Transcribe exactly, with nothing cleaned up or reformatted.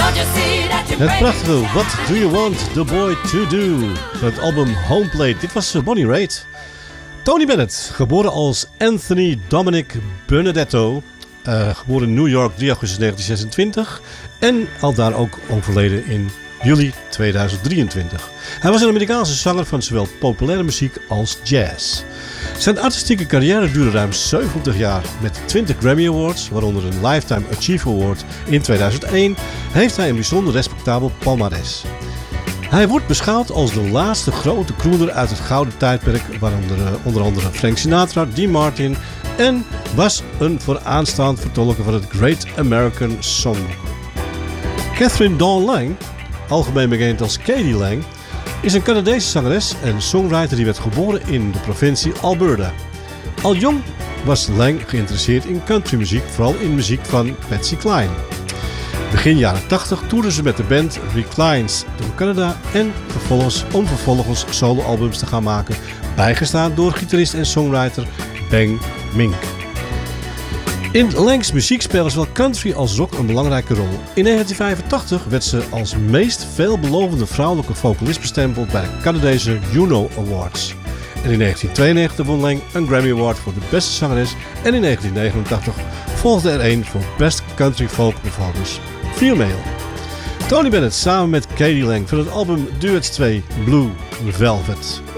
Het prachtige What Do You Want The Boy To Do van het album Homeplate. Dit was Bonnie Raitt. Tony Bennett, geboren als Anthony Dominic Benedetto, uh, geboren in New York drie augustus negentien zesentwintig en al daar ook overleden in juli tweeduizend drieëntwintig. Hij was een Amerikaanse zanger van zowel populaire muziek als jazz. Zijn artistieke carrière duurde ruim zeventig jaar. Met twintig Grammy Awards, waaronder een Lifetime Achievement Award in tweeduizend één, heeft hij een bijzonder respectabel palmares. Hij wordt beschouwd als de laatste grote crooner uit het gouden tijdperk, waaronder uh, onder andere Frank Sinatra, Dean Martin, en was een vooraanstaand vertolker van het Great American Songbook. Catherine Dawn Lang, algemeen bekend als Katie Lang, is een Canadese zangeres en songwriter die werd geboren in de provincie Alberta. Al jong was Lang geïnteresseerd in countrymuziek, vooral in muziek van Patsy Cline. Begin jaren tachtig toerde ze met de band Reclines door Canada en vervolgens om vervolgens soloalbums te gaan maken, bijgestaan door gitarist en songwriter Bang Mink. In Langs muziek spelen zowel country als rock een belangrijke rol. In negentien vijfentachtig werd ze als meest veelbelovende vrouwelijke vocalist bestempeld bij de Canadese Juno Awards. En in negentien tweeënnegentig won Lang een Grammy Award voor de beste zangeres en in negentien negenentachtig volgde er een voor Best Country Folk Performance Female. Tony Bennett samen met Katie Lang van het album Duets twee Blue Velvet.